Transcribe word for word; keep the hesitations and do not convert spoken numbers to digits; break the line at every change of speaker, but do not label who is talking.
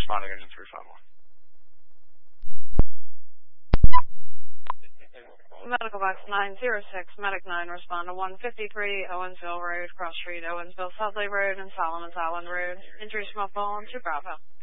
responding engine three five one.
Medical box nine zero six, Medic nine, respond to one fifty-three Owensville Road, Cross Street, Owensville, Sudley Road, and Solomon's Island Road. Injuries from a fallen to Bravo.